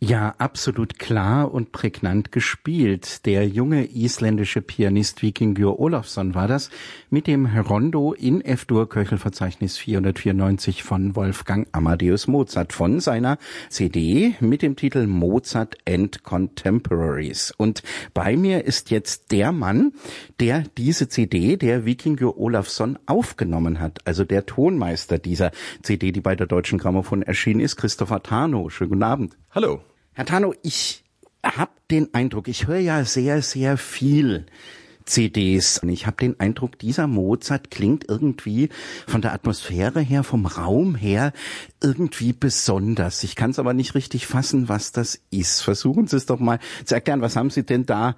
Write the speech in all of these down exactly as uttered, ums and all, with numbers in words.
Ja, absolut klar und prägnant gespielt. Der junge isländische Pianist Víkingur Ólafsson war das mit dem Rondo in F-Dur Köchelverzeichnis vierhundertvierundneunzig von Wolfgang Amadeus Mozart von seiner C D mit dem Titel Mozart and Contemporaries. Und bei mir ist jetzt der Mann, der diese C D, der Víkingur Ólafsson, aufgenommen hat. Also der Tonmeister dieser C D, die bei der Deutschen Grammophon erschienen ist, Christopher Tano. Schönen guten Abend. Hallo. Herr Tano, ich habe den Eindruck, ich höre ja sehr, sehr viel C Ds. Und ich habe den Eindruck, dieser Mozart klingt irgendwie von der Atmosphäre her, vom Raum her, irgendwie besonders. Ich kann es aber nicht richtig fassen, was das ist. Versuchen Sie es doch mal zu erklären. Was haben Sie denn da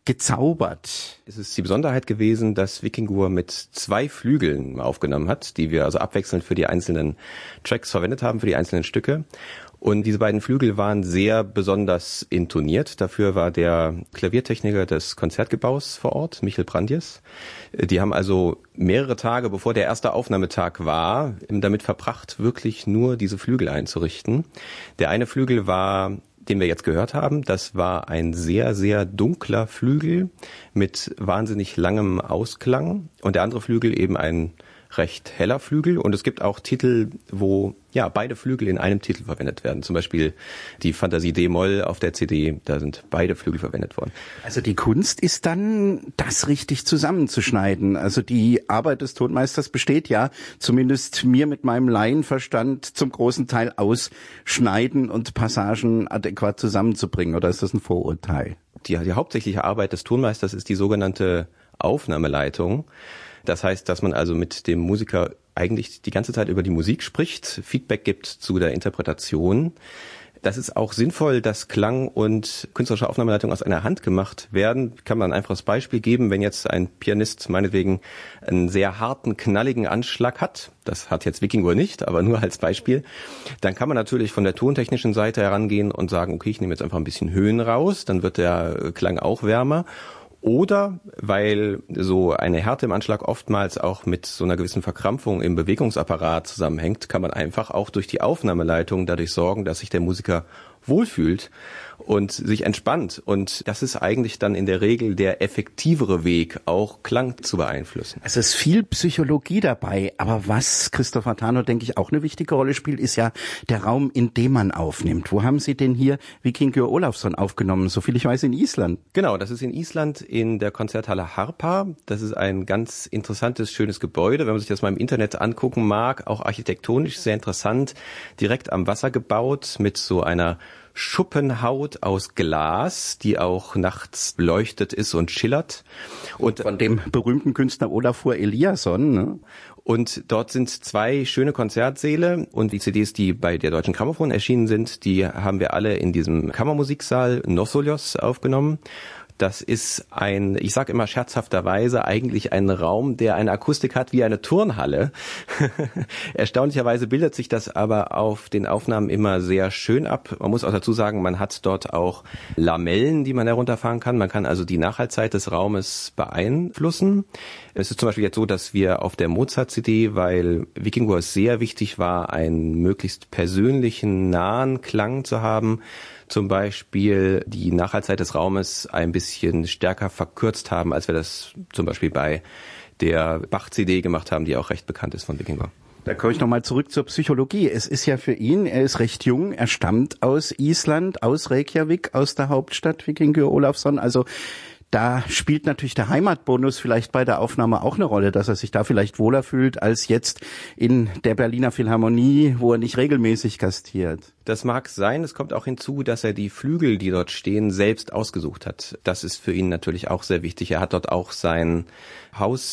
gezaubert? Es ist die Besonderheit gewesen, dass Víkingur mit zwei Flügeln aufgenommen hat, die wir also abwechselnd für die einzelnen Tracks verwendet haben, für die einzelnen Stücke. Und diese beiden Flügel waren sehr besonders intoniert. Dafür war der Klaviertechniker des Konzertgebaus vor Ort, Michel Brandjes. Die haben also mehrere Tage, bevor der erste Aufnahmetag war, damit verbracht, wirklich nur diese Flügel einzurichten. Der eine Flügel war, den wir jetzt gehört haben, das war ein sehr, sehr dunkler Flügel mit wahnsinnig langem Ausklang. Und der andere Flügel eben ein recht heller Flügel, und es gibt auch Titel, wo ja beide Flügel in einem Titel verwendet werden. Zum Beispiel die Fantasie D-Moll auf der C D, da sind beide Flügel verwendet worden. Also die Kunst ist dann, das richtig zusammenzuschneiden. Also die Arbeit des Tonmeisters besteht ja, zumindest mir mit meinem Laienverstand, zum großen Teil aus Schneiden und Passagen adäquat zusammenzubringen. Oder ist das ein Vorurteil? Die, die hauptsächliche Arbeit des Tonmeisters ist die sogenannte Aufnahmeleitung. Das heißt, dass man also mit dem Musiker eigentlich die ganze Zeit über die Musik spricht, Feedback gibt zu der Interpretation. Das ist auch sinnvoll, dass Klang und künstlerische Aufnahmeleitung aus einer Hand gemacht werden. Kann man ein einfaches Beispiel geben, wenn jetzt ein Pianist meinetwegen einen sehr harten, knalligen Anschlag hat, das hat jetzt Víkingur nicht, aber nur als Beispiel, dann kann man natürlich von der tontechnischen Seite herangehen und sagen, okay, ich nehme jetzt einfach ein bisschen Höhen raus, dann wird der Klang auch wärmer. Oder weil so eine Härte im Anschlag oftmals auch mit so einer gewissen Verkrampfung im Bewegungsapparat zusammenhängt, kann man einfach auch durch die Aufnahmeleitung dadurch sorgen, dass sich der Musiker wohlfühlt und sich entspannt. Und das ist eigentlich dann in der Regel der effektivere Weg, auch Klang zu beeinflussen. Es ist viel Psychologie dabei, aber was Christopher Tano, denke ich, auch eine wichtige Rolle spielt, ist ja der Raum, in dem man aufnimmt. Wo haben Sie denn hier Víkingur Ólafsson aufgenommen? Soviel ich weiß, in Island. Genau, das ist in Island in der Konzerthalle Harpa. Das ist ein ganz interessantes, schönes Gebäude. Wenn man sich das mal im Internet angucken mag, auch architektonisch sehr interessant, direkt am Wasser gebaut mit so einer Schuppenhaut aus Glas, die auch nachts beleuchtet ist und schillert. Und von dem berühmten Künstler Ólafur Eliasson, ne? Und dort sind zwei schöne Konzertsäle, und die C Ds, die bei der Deutschen Grammophon erschienen sind, die haben wir alle in diesem Kammermusiksaal Nosolios aufgenommen. Das ist ein, ich sage immer scherzhafterweise, eigentlich ein Raum, der eine Akustik hat wie eine Turnhalle. Erstaunlicherweise bildet sich das aber auf den Aufnahmen immer sehr schön ab. Man muss auch dazu sagen, man hat dort auch Lamellen, die man herunterfahren kann. Man kann also die Nachhaltzeit des Raumes beeinflussen. Es ist zum Beispiel jetzt so, dass wir auf der Mozart-C D, weil Víkingur sehr wichtig war, einen möglichst persönlichen, nahen Klang zu haben, zum Beispiel die Nachhaltzeit des Raumes ein bisschen stärker verkürzt haben, als wir das zum Beispiel bei der Bach-C D gemacht haben, die auch recht bekannt ist von Víkingur. Da komme ich nochmal zurück zur Psychologie. Es ist ja für ihn, er ist recht jung, er stammt aus Island, aus Reykjavik, aus der Hauptstadt, Víkingur Ólafsson. Also da spielt natürlich der Heimatbonus vielleicht bei der Aufnahme auch eine Rolle, dass er sich da vielleicht wohler fühlt als jetzt in der Berliner Philharmonie, wo er nicht regelmäßig gastiert. Das mag sein. Es kommt auch hinzu, dass er die Flügel, die dort stehen, selbst ausgesucht hat. Das ist für ihn natürlich auch sehr wichtig. Er hat dort auch sein Haus